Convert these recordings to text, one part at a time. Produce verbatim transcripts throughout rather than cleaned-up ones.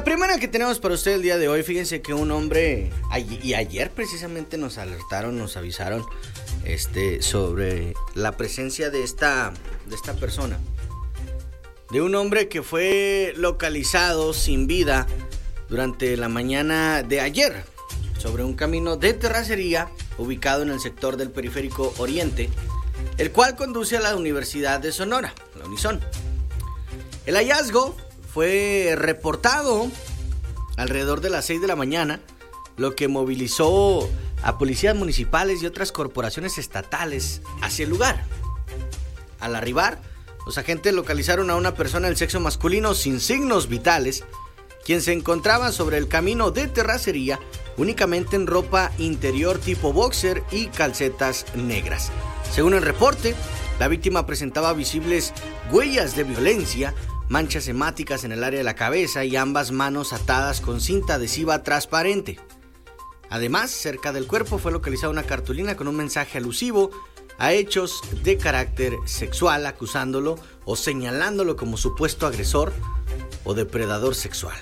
la primera que tenemos para usted el día de hoy, fíjense que un hombre, y ayer precisamente nos alertaron, nos avisaron este, sobre la presencia de esta, de esta persona, de un hombre que fue localizado sin vida durante la mañana de ayer sobre un camino de terracería ubicado en el sector del Periférico Oriente, el cual conduce a la Universidad de Sonora, la Unison. El hallazgo fue reportado alrededor de las seis de la mañana, lo que movilizó a policías municipales y otras corporaciones estatales hacia el lugar. Al arribar, los agentes localizaron a una persona del sexo masculino sin signos vitales, quien se encontraba sobre el camino de terracería únicamente en ropa interior tipo boxer y calcetas negras. Según el reporte, la víctima presentaba visibles huellas de violencia, manchas hemáticas en el área de la cabeza y ambas manos atadas con cinta adhesiva transparente. Además, cerca del cuerpo fue localizada una cartulina con un mensaje alusivo a hechos de carácter sexual, acusándolo o señalándolo como supuesto agresor o depredador sexual.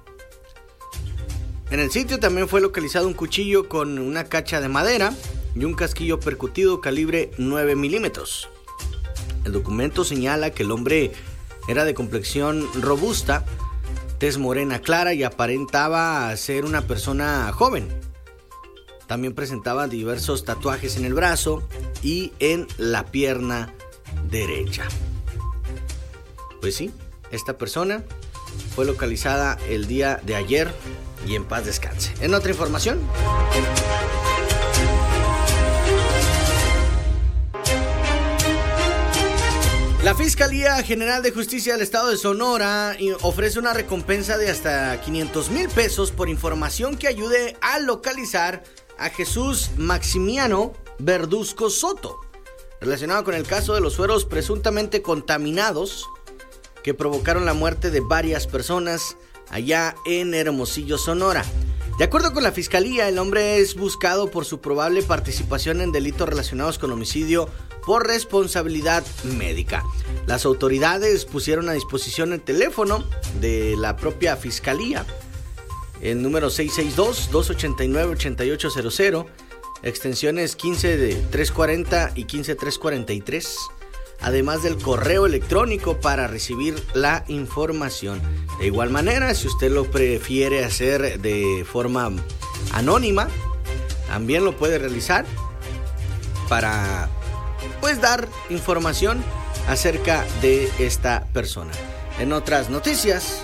En el sitio también fue localizado un cuchillo con una cacha de madera y un casquillo percutido calibre nueve milímetros. El documento señala que el hombre era de complexión robusta, tez morena clara y aparentaba ser una persona joven. También presentaba diversos tatuajes en el brazo y en la pierna derecha. Pues sí, esta persona fue localizada el día de ayer y en paz descanse. En otra información, la Fiscalía General de Justicia del Estado de Sonora ofrece una recompensa de hasta quinientos mil pesos por información que ayude a localizar a Jesús Maximiano Verduzco Soto, relacionado con el caso de los sueros presuntamente contaminados que provocaron la muerte de varias personas allá en Hermosillo, Sonora. De acuerdo con la Fiscalía, el hombre es buscado por su probable participación en delitos relacionados con homicidio por responsabilidad médica. Las autoridades pusieron a disposición el teléfono de la propia Fiscalía, el número seis seis dos, dos ocho nueve, ocho ocho cero cero, extensiones quince trescientos cuarenta y quince trescientos cuarenta y tres, además del correo electrónico para recibir la información. De igual manera, si usted lo prefiere hacer de forma anónima, también lo puede realizar para pues dar información acerca de esta persona. En otras noticias,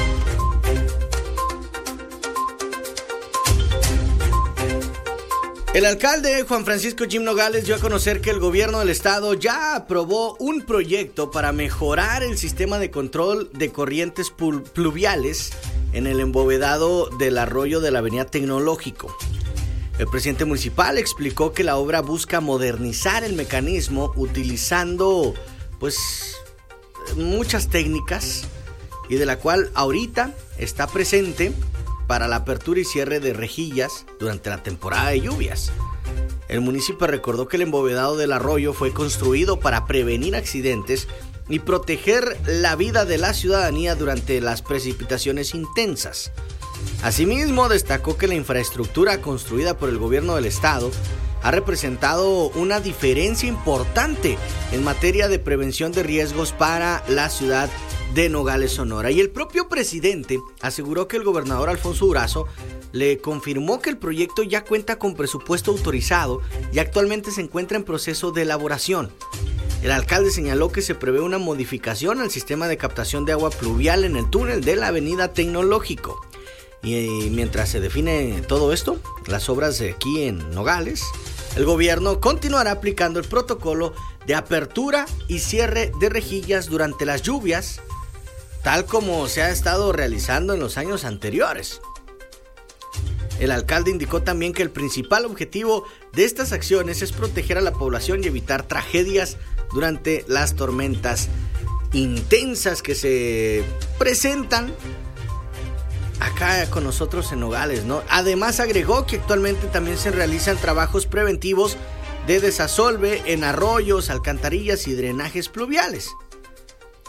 el alcalde Juan Francisco Jim Nogales dio a conocer que el gobierno del estado ya aprobó un proyecto para mejorar el sistema de control de corrientes pluviales en el embovedado del arroyo de la Avenida Tecnológico. El presidente municipal explicó que la obra busca modernizar el mecanismo utilizando pues muchas técnicas y de la cual ahorita está presente para la apertura y cierre de rejillas durante la temporada de lluvias. El municipio recordó que el embovedado del arroyo fue construido para prevenir accidentes y proteger la vida de la ciudadanía durante las precipitaciones intensas. Asimismo, destacó que la infraestructura construida por el gobierno del estado ha representado una diferencia importante en materia de prevención de riesgos para la ciudad de Nogales, Sonora. Y el propio presidente aseguró que el gobernador Alfonso Durazo le confirmó que el proyecto ya cuenta con presupuesto autorizado y actualmente se encuentra en proceso de elaboración. El alcalde señaló que se prevé una modificación al sistema de captación de agua pluvial en el túnel de la Avenida Tecnológico. Y mientras se define todo esto, las obras de aquí en Nogales, el gobierno continuará aplicando el protocolo de apertura y cierre de rejillas durante las lluvias, tal como se ha estado realizando en los años anteriores. El alcalde indicó también que el principal objetivo de estas acciones es proteger a la población y evitar tragedias durante las tormentas intensas que se presentan acá con nosotros en Nogales, ¿no? Además agregó que actualmente también se realizan trabajos preventivos de desasolve en arroyos, alcantarillas y drenajes pluviales.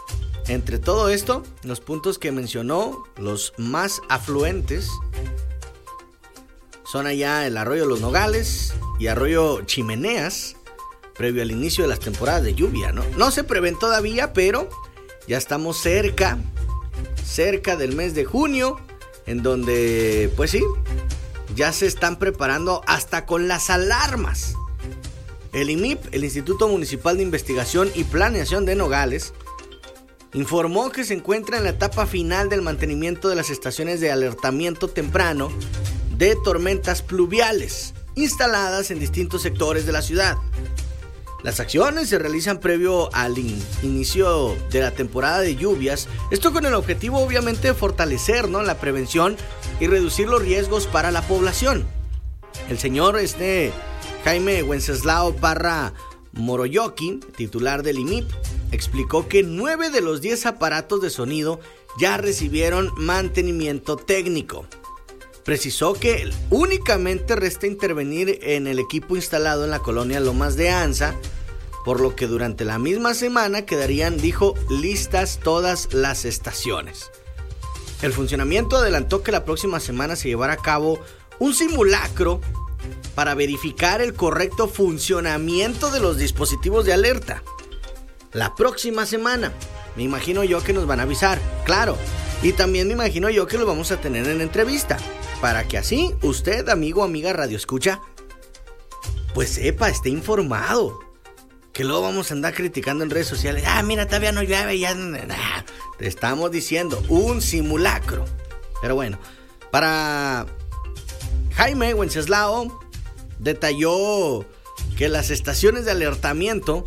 Entre todo esto, los puntos que mencionó, los más afluentes, son allá el Arroyo Los Nogales y Arroyo Chimeneas, previo al inicio de las temporadas de lluvia, ¿no? No se prevén todavía, pero ya estamos cerca, cerca del mes de junio, en donde, pues sí, ya se están preparando hasta con las alarmas. El I M I P, el Instituto Municipal de Investigación y Planeación de Nogales, informó que se encuentra en la etapa final del mantenimiento de las estaciones de alertamiento temprano de tormentas pluviales instaladas en distintos sectores de la ciudad. Las acciones se realizan previo al in- inicio de la temporada de lluvias, esto con el objetivo obviamente de fortalecer, ¿no?, la prevención y reducir los riesgos para la población. El señor este, Jaime Wenceslao Parra Moroyoki, titular del I M I P, explicó que nueve de los diez aparatos de sonido ya recibieron mantenimiento técnico. Precisó que únicamente resta intervenir en el equipo instalado en la colonia Lomas de Anza, por lo que durante la misma semana quedarían, dijo, listas todas las estaciones. El funcionamiento adelantó que la próxima semana se llevará a cabo un simulacro para verificar el correcto funcionamiento de los dispositivos de alerta. La próxima semana, me imagino yo que nos van a avisar, claro, y también me imagino yo que lo vamos a tener en entrevista, para que así usted, amigo o amiga radio escucha, pues sepa, esté informado, que luego vamos a andar criticando en redes sociales. Ah, mira, todavía no llueve, ya nah, te estamos diciendo, un simulacro. Pero bueno, para Jaime Wenceslao detalló que las estaciones de alertamiento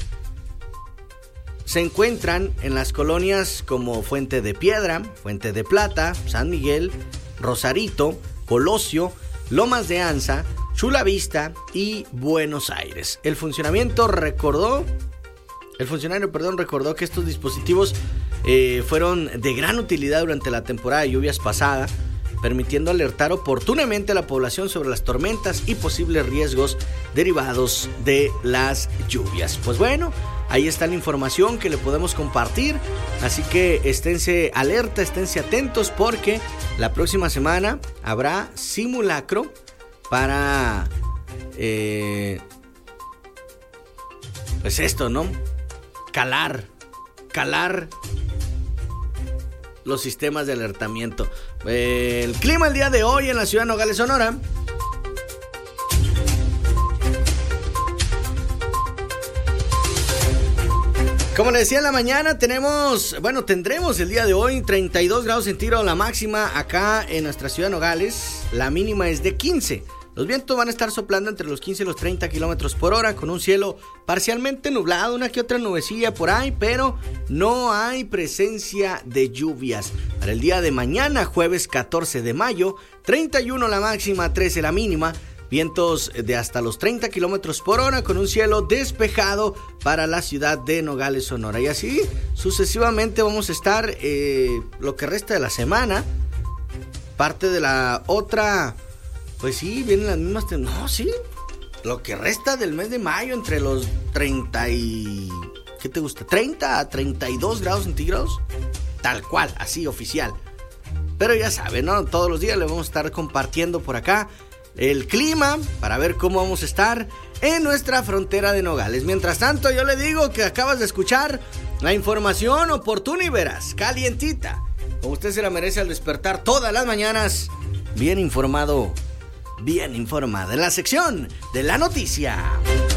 se encuentran en las colonias como Fuente de Piedra, Fuente de Plata, San Miguel, Rosarito, Colosio, Lomas de Anza, Chula Vista y Buenos Aires. El funcionamiento recordó, el funcionario, perdón, recordó que estos dispositivos eh, fueron de gran utilidad durante la temporada de lluvias pasada, permitiendo alertar oportunamente a la población sobre las tormentas y posibles riesgos derivados de las lluvias. Pues bueno, ahí está la información que le podemos compartir, así que esténse alerta, esténse atentos, porque la próxima semana habrá simulacro para, eh, pues esto, ¿no? Calar, calar los sistemas de alertamiento. El clima el día de hoy en la ciudad de Nogales, Sonora. Como les decía en la mañana, tenemos, bueno, tendremos el día de hoy treinta y dos grados centígrados la máxima acá en nuestra ciudad de Nogales. La mínima es de quince. Los vientos van a estar soplando entre los quince y los treinta kilómetros por hora, con un cielo parcialmente nublado, una que otra nubecilla por ahí, pero no hay presencia de lluvias. Para el día de mañana, jueves catorce de mayo, treinta y uno la máxima, trece la mínima. Vientos de hasta los treinta kilómetros por hora, con un cielo despejado para la ciudad de Nogales, Sonora. Y así sucesivamente vamos a estar eh, lo que resta de la semana. Parte de la otra, pues sí, vienen las mismas. Tem- no, sí, lo que resta del mes de mayo, entre los treinta y... ¿qué te gusta? treinta a treinta y dos grados centígrados. Tal cual, así oficial. Pero ya saben, ¿no? Todos los días le vamos a estar compartiendo por acá el clima para ver cómo vamos a estar en nuestra frontera de Nogales. Mientras tanto, yo le digo que acabas de escuchar la información oportuna y veraz, calientita, como usted se la merece al despertar todas las mañanas, bien informado, bien informada, en la sección de la noticia.